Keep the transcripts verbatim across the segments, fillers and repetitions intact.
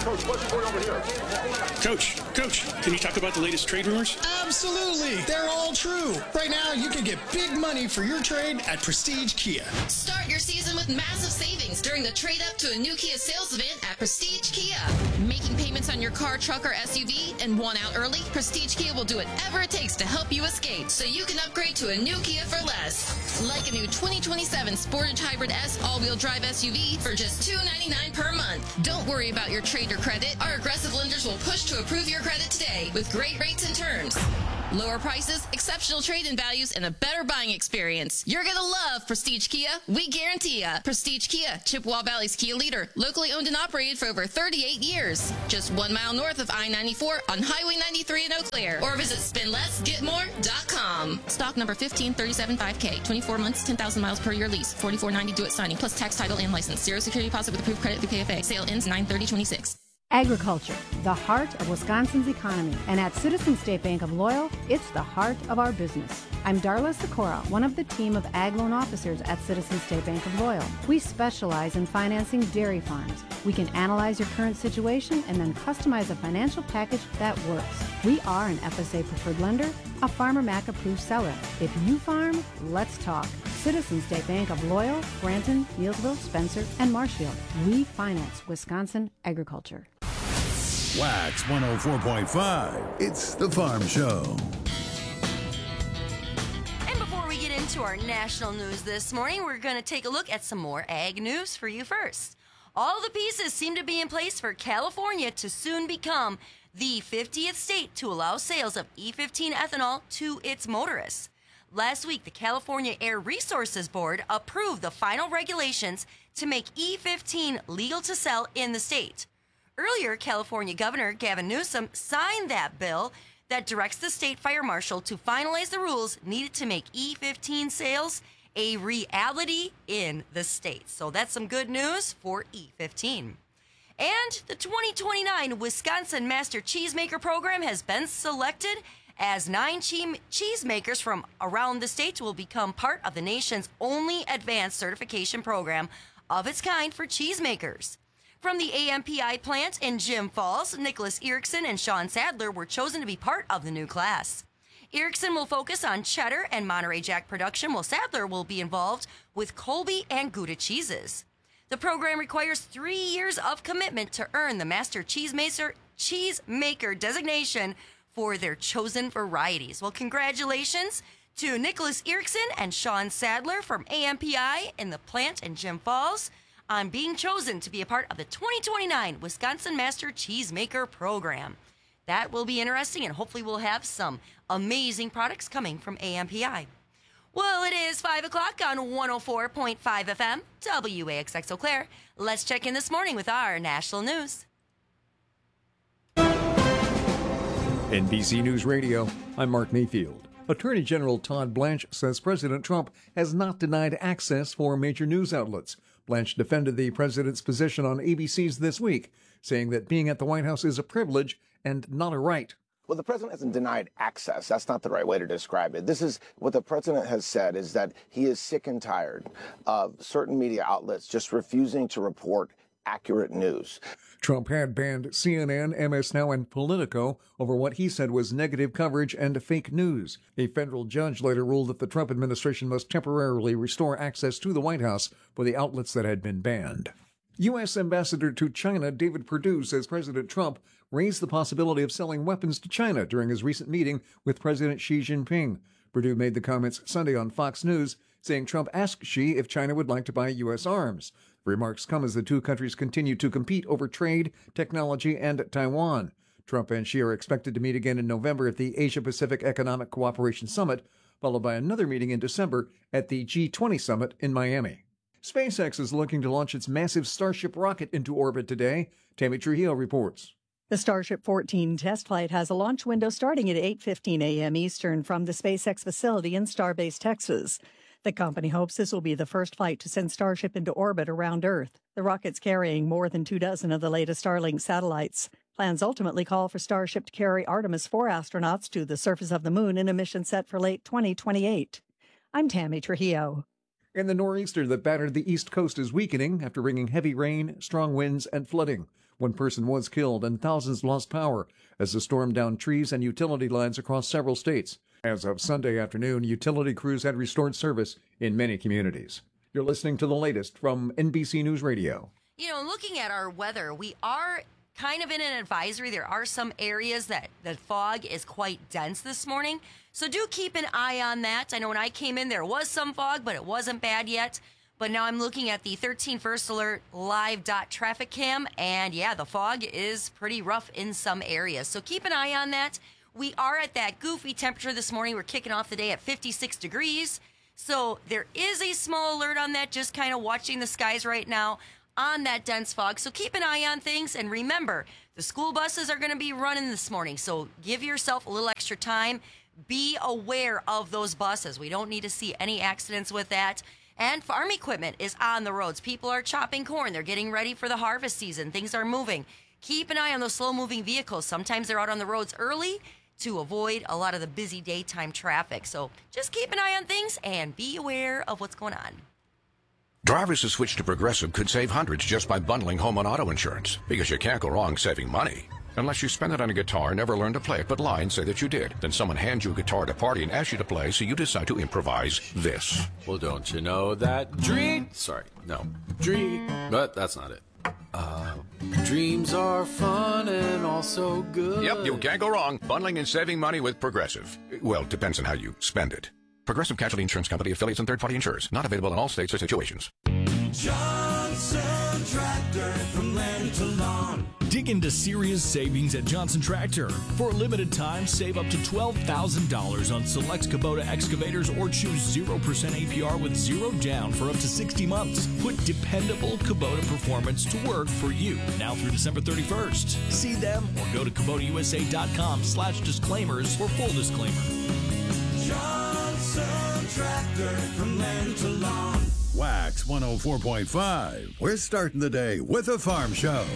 Coach, question for you over here. Coach, Coach, can you talk about the latest trade rumors? Absolutely. They're all true. Right now, you can get big money for your trade at Prestige Kia. Start your season with massive savings during the trade up to a new Kia sales event at Prestige Kia. Making payments on your car, truck, or S U V and want out early? Prestige Kia will do whatever it takes to help you escape so you can upgrade to a new Kia for less. Like a new twenty twenty-seven Sportage Hybrid S all-wheel drive S U V for just two hundred ninety-nine dollars per month. Don't worry about your trade or credit. Our aggressive lenders will push to approve your credit today with great rates and terms. Lower prices, exceptional trade-in values, and a better buying experience. You're going to love Prestige Kia. We guarantee ya. Prestige Kia, Chippewa Valley's Kia leader. Locally owned and operated for over thirty-eight years. Just one mile north of I ninety-four on Highway ninety-three in Eau Claire. Or visit spend less get more dot com. Stock number fifteen thirty-seven five K. twenty-four months, ten thousand miles per year lease. forty-four ninety due at signing, plus tax, title, and license. Zero security deposit with approved credit through K F A. Sale ends nine thirty twenty-six. Agriculture, the heart of Wisconsin's economy. And at Citizen State Bank of Loyal, it's the heart of our business. I'm Darla Sikora, one of the team of ag loan officers at Citizen State Bank of Loyal. We specialize in financing dairy farms. We can analyze your current situation and then customize a financial package that works. We are an F S A preferred lender, a Farmer Mac approved seller. If you farm, let's talk. Citizen State Bank of Loyal, Granton, Neillsville, Spencer, and Marshfield. We finance Wisconsin agriculture. Wax one oh four point five. It's the Farm Show. And before we get into our national news this morning, we're going to take a look at some more ag news for you first. All the pieces seem to be in place for California to soon become the fiftieth state to allow sales of E fifteen ethanol to its motorists. Last week, the California Air Resources Board approved the final regulations to make E fifteen legal to sell in the state. Earlier, California Governor Gavin Newsom signed that bill that directs the state fire marshal to finalize the rules needed to make E fifteen sales a reality in the state. So that's some good news for E fifteen. And the twenty twenty-nine Wisconsin Master Cheesemaker Program has been selected as nine che- cheesemakers from around the state will become part of the nation's only advanced certification program of its kind for cheesemakers. From the A M P I plant in Jim Falls, Nicholas Erickson and Sean Sadler were chosen to be part of the new class. Erickson will focus on cheddar and Monterey Jack production, while Sadler will be involved with Colby and Gouda cheeses. The program requires three years of commitment to earn the Master Cheesemaker, Cheesemaker designation for their chosen varieties. Well, congratulations to Nicholas Erickson and Sean Sadler from A M P I in the plant in Jim Falls on being chosen to be a part of the twenty twenty-nine Wisconsin Master Cheesemaker Program. That will be interesting, and hopefully we'll have some amazing products coming from A M P I. Well, it is five o'clock on one oh four point five F M, W A X X Eau Claire. Let's check in this morning with our national news. N B C News Radio, I'm Mark Mayfield. Attorney General Todd Blanche says President Trump has not denied access for major news outlets. Blanche defended the president's position on A B C's This Week, saying that being at the White House is a privilege and not a right. Well, the president hasn't denied access. That's not the right way to describe it. This is what the president has said, is that he is sick and tired of certain media outlets just refusing to report accurate news. Trump had banned C N N, M S Now, and Politico over what he said was negative coverage and fake news. A federal judge later ruled that the Trump administration must temporarily restore access to the White House for the outlets that had been banned. U S. Ambassador to China David Perdue says President Trump raised the possibility of selling weapons to China during his recent meeting with President Xi Jinping. Perdue made the comments Sunday on Fox News, saying Trump asked Xi if China would like to buy U S arms. The remarks come as the two countries continue to compete over trade, technology, and Taiwan. Trump and Xi are expected to meet again in November at the Asia-Pacific Economic Cooperation Summit, followed by another meeting in December at the G twenty Summit in Miami. SpaceX is looking to launch its massive Starship rocket into orbit today. Tammy Trujillo reports. The Starship fourteen test flight has a launch window starting at eight fifteen a.m. Eastern from the SpaceX facility in Starbase, Texas. The company hopes this will be the first flight to send Starship into orbit around Earth. The rocket's carrying more than two dozen of the latest Starlink satellites. Plans ultimately call for Starship to carry Artemis four astronauts to the surface of the moon in a mission set for late twenty twenty-eight. I'm Tammy Trujillo. And the nor'easter that battered the East Coast is weakening after bringing heavy rain, strong winds, and flooding. One person was killed and thousands lost power as the storm downed trees and utility lines across several states. As of Sunday afternoon, utility crews had restored service in many communities. You're listening to the latest from N B C News Radio. You know, looking at our weather, we are kind of in an advisory. There are some areas that the fog is quite dense this morning. So do keep an eye on that. I know when I came in, there was some fog, but it wasn't bad yet. But now I'm looking at the thirteen First Alert live dot traffic cam. And yeah, the fog is pretty rough in some areas. So keep an eye on that. We are at that goofy temperature this morning. We're kicking off the day at fifty-six degrees. So there is a small alert on that, just kind of watching the skies right now on that dense fog. So keep an eye on things. And remember, the school buses are going to be running this morning. So give yourself a little extra time. Be aware of those buses. We don't need to see any accidents with that. And farm equipment is on the roads. People are chopping corn. They're getting ready for the harvest season. Things are moving. Keep an eye on those slow-moving vehicles. Sometimes they're out on the roads early to avoid a lot of the busy daytime traffic. So just keep an eye on things and be aware of what's going on. Drivers who switch to Progressive could save hundreds just by bundling home and auto insurance, because you can't go wrong saving money. Unless you spend it on a guitar and never learn to play it, but lie and say that you did. Then someone hands you a guitar at a party and asks you to play, so you decide to improvise this. Well, don't you know that dream... Sorry, no. Dream... But that's not it. Uh, dreams are fun and also good. Yep, you can't go wrong. Bundling and saving money with Progressive. Well, it depends on how you spend it. Progressive Casualty Insurance Company, affiliates, and third-party insurers. Not available in all states or situations. Johnson Tractor, from land to lawn. Dig into serious savings at Johnson Tractor. For a limited time, save up to twelve thousand dollars on select Kubota excavators or choose zero percent A P R with zero down for up to sixty months. Put dependable Kubota performance to work for you now through December thirty-first. See them or go to Kubota U S A dot com slash disclaimers for full disclaimer. Johnson Tractor, from land to lawn. Wax one oh four point five. We're starting the day with a farm show.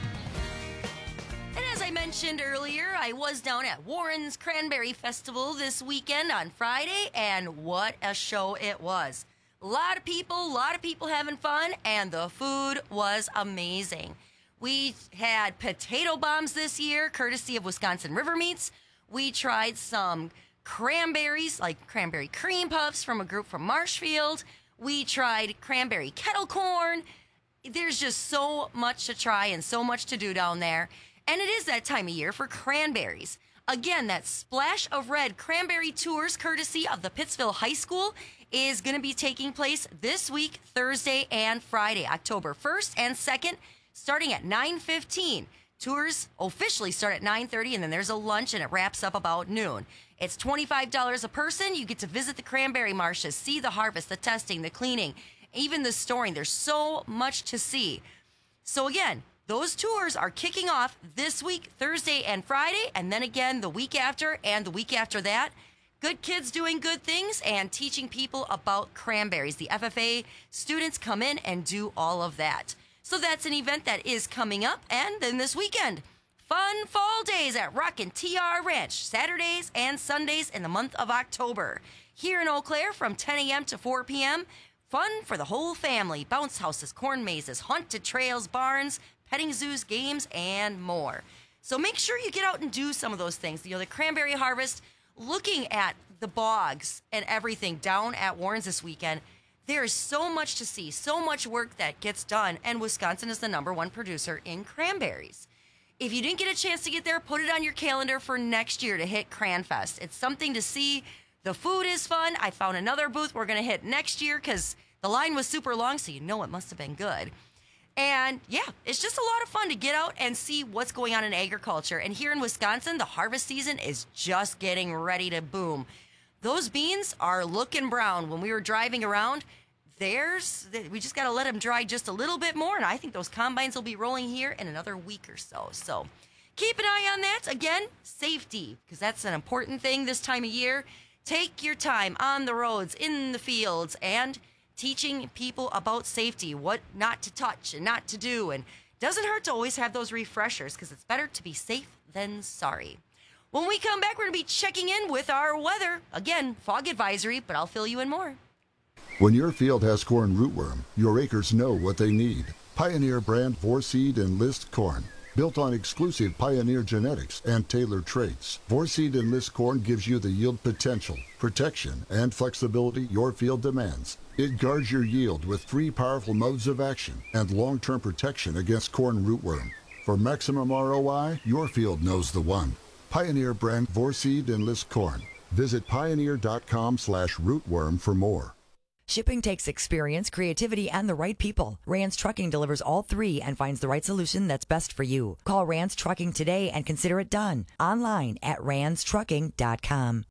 And as I mentioned earlier, I was down at Warren's Cranberry Festival this weekend on Friday, and what a show it was. A lot of people, a lot of people having fun, and the food was amazing. We had potato bombs this year, courtesy of Wisconsin River Meats. We tried some cranberries, like cranberry cream puffs from a group from Marshfield. We tried cranberry kettle corn. There's just so much to try and so much to do down there. And it is that time of year for cranberries. Again, that Splash of Red Cranberry Tours, courtesy of the Pittsville High School, is going to be taking place this week, Thursday and Friday, October first and second, starting at nine fifteen. Tours officially start at nine thirty, and then there's a lunch, and it wraps up about noon. It's twenty-five dollars a person. You get to visit the cranberry marshes, see the harvest, the testing, the cleaning, even the storing. There's so much to see. So again, those tours are kicking off this week, Thursday and Friday, and then again the week after and the week after that. Good kids doing good things and teaching people about cranberries. The F F A students come in and do all of that. So that's an event that is coming up. And then this weekend, fun fall days at Rockin' T R Ranch, Saturdays and Sundays in the month of October. Here in Eau Claire from ten a.m. to four p.m., fun for the whole family. Bounce houses, corn mazes, haunted trails, barns, petting zoos, games, and more. So make sure you get out and do some of those things. You know, the cranberry harvest, looking at the bogs and everything down at Warren's this weekend. There is so much to see, so much work that gets done, and Wisconsin is the number one producer in cranberries. If you didn't get a chance to get there, put it on your calendar for next year to hit CranFest. It's something to see. The food is fun. I found another booth we're going to hit next year because the line was super long, so you know it must have been good. And yeah, it's just a lot of fun to get out and see what's going on in agriculture. And here in Wisconsin, the harvest season is just getting ready to boom. Those beans are looking brown. When we were driving around, there's we just got to let them dry just a little bit more, and I think those combines will be rolling here in another week or so. So keep an eye on that. Again, safety, because that's an important thing this time of year. Take your time on the roads, in the fields, and teaching people about safety, what not to touch and not to do. And it doesn't hurt to always have those refreshers, because it's better to be safe than sorry. When we come back, we're going to be checking in with our weather. Again, fog advisory, but I'll fill you in more. When your field has corn rootworm, your acres know what they need. Pioneer brand four seed Enlist corn. Built on exclusive Pioneer genetics and tailored traits, Vorseed Enlist corn gives you the yield potential, protection, and flexibility your field demands. It guards your yield with three powerful modes of action and long-term protection against corn rootworm. For maximum R O I, your field knows the one. Pioneer brand Vorseed Enlist corn. Visit pioneer.com slash rootworm for more. Shipping takes experience, creativity, and the right people. Rance Trucking delivers all three and finds the right solution that's best for you. Call Rance Trucking today and consider it done. Online at rance trucking dot com.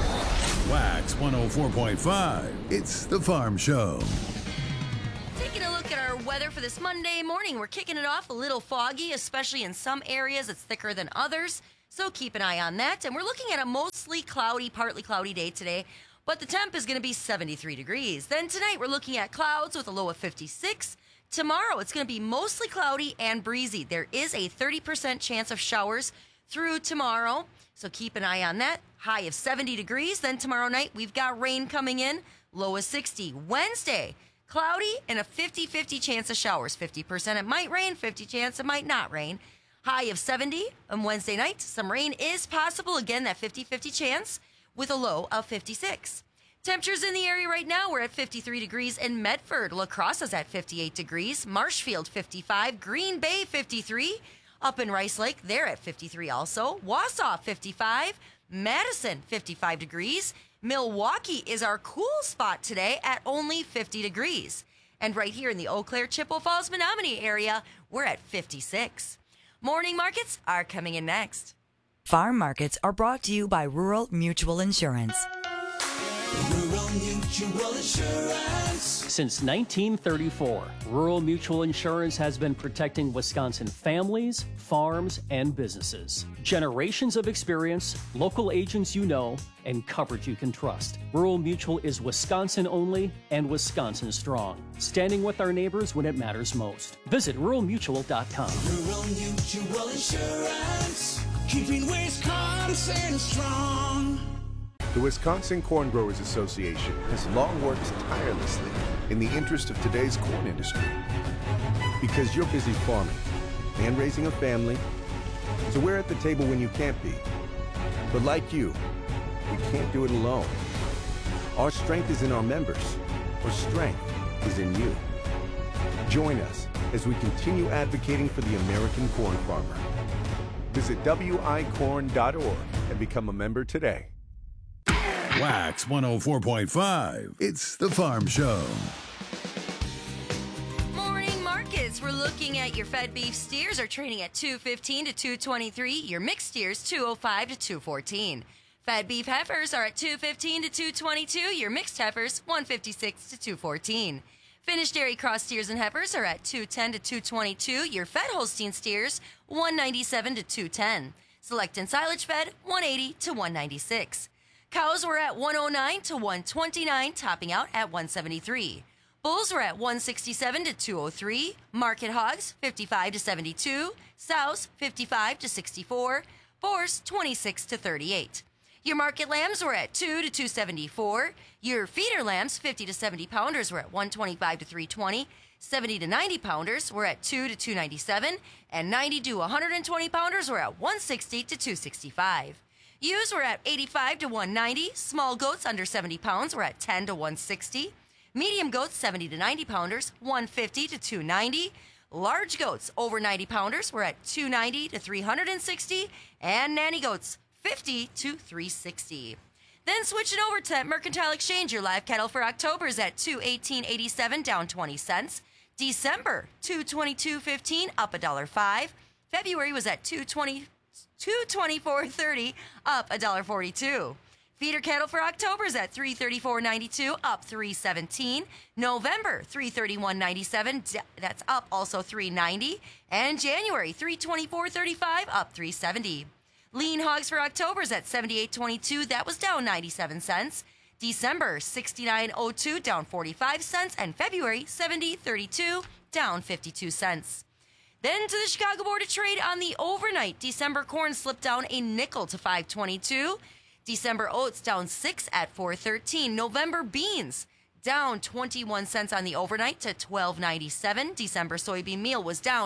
Wax one oh four point five. It's the Farm Show. Taking a look at our weather for this Monday morning, we're kicking it off a little foggy, especially in some areas. It's thicker than others, so keep an eye on that. And we're looking at a mostly cloudy, partly cloudy day today. But the temp is going to be seventy-three degrees. Then tonight, we're looking at clouds with a low of fifty-six. Tomorrow, it's going to be mostly cloudy and breezy. There is a thirty percent chance of showers through tomorrow, so keep an eye on that. High of seventy degrees. Then tomorrow night, we've got rain coming in, low of sixty. Wednesday, cloudy and a fifty-fifty chance of showers. fifty percent it might rain, fifty chance it might not rain. High of seventy on Wednesday night. Some rain is possible. Again, that fifty-fifty chance, with a low of fifty-six. Temperatures in the area right now, we're at fifty-three degrees in Medford. La Crosse is at fifty-eight degrees. Marshfield, fifty-five. Green Bay, fifty-three. Up in Rice Lake, they're at fifty-three also. Wausau, fifty-five. Madison, fifty-five degrees. Milwaukee is our cool spot today at only fifty degrees. And right here in the Eau Claire, Chippewa Falls, Menominee area, we're at fifty-six. Morning markets are coming in next. Farm markets are brought to you by Rural Mutual Insurance. Rural Mutual Insurance. Since nineteen thirty-four, Rural Mutual Insurance has been protecting Wisconsin families, farms, and businesses. Generations of experience, local agents you know, and coverage you can trust. Rural Mutual is Wisconsin only and Wisconsin strong, standing with our neighbors when it matters most. Visit rural mutual dot com. Rural Mutual Insurance. Keeping Wisconsin strong. The Wisconsin Corn Growers Association has long worked tirelessly in the interest of today's corn industry. Because you're busy farming and raising a family, so we're at the table when you can't be. But like you, we can't do it alone. Our strength is in our members. Our strength is in you. Join us as we continue advocating for the American corn farmer. Visit w i corn dot org and become a member today. Wax one oh four point five. It's the Farm Show. Morning markets. We're looking at your fed beef steers are trading at two fifteen to two twenty-three. Your mixed steers two oh five to two fourteen. Fed beef heifers are at two fifteen to two twenty-two. Your mixed heifers one fifty-six to two fourteen. Finished dairy cross steers and heifers are at two ten to two twenty-two. Your fed Holstein steers one ninety-seven to two ten. Select and silage fed one eighty to one ninety-six. Cows were at one oh nine to one twenty-nine, topping out at one seventy-three. Bulls were at one sixty-seven to two oh three. Market hogs fifty-five to seventy-two. Sows fifty-five to sixty-four. Boars twenty-six to thirty-eight. Your market lambs were at two to two seventy-four. Your feeder lambs fifty to seventy pounders were at one twenty-five to three twenty. seventy to ninety pounders were at two to two ninety-seven. And ninety to one twenty pounders were at one sixty to two sixty-five. Ewes were at eighty-five to one ninety. Small goats under seventy pounds were at ten to one sixty. Medium goats seventy to ninety pounders, one fifty to two ninety. Large goats over ninety pounders were at two ninety to three sixty. And nanny goats fifty to three sixty. Then switching over to Mercantile Exchange, your live cattle for October is at two eighteen eighty-seven, down twenty cents. December two twenty-two fifteen, up a dollar five. February was at two twenty, two twenty-four thirty, up a dollar forty-two. Feeder cattle for October is at three thirty-four ninety-two, up three seventeen. November three thirty-one ninety-seven, that's up also three ninety. And January three twenty-four thirty-five, up three seventy. Lean hogs for October is at seventy-eight twenty-two. That was down ninety-seven cents. December sixty-nine oh two, down forty-five cents. And February seventy thirty-two, down fifty-two cents. Then to the Chicago Board of Trade on the overnight. December corn slipped down a nickel to five twenty-two. December oats down six at four thirteen. November beans down twenty-one cents on the overnight to twelve ninety-seven. December soybean meal was down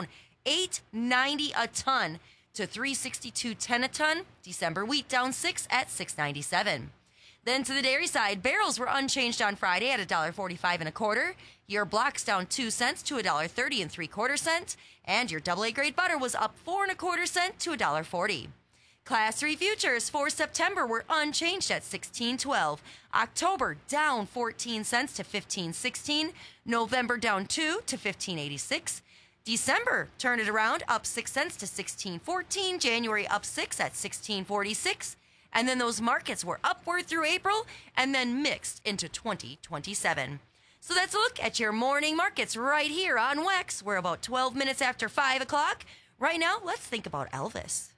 eight ninety a ton to three sixty-two ten a ton. December wheat down six at six ninety-seven. Then to the dairy side, barrels were unchanged on Friday at one forty-five and a quarter. Your blocks down two cents to one thirty and three quarter cent, and your double A grade butter was up four and a quarter cent to one forty. Class three futures for September were unchanged at sixteen twelve. October down fourteen cents to fifteen sixteen. November down two to fifteen eighty-six. December turned it around, up six cents to sixteen fourteen. January up six at sixteen forty-six. And then those markets were upward through April and then mixed into twenty twenty-seven. So that's a look at your morning markets right here on Wax. We're about twelve minutes after five o'clock. Right now, let's think about Elvis.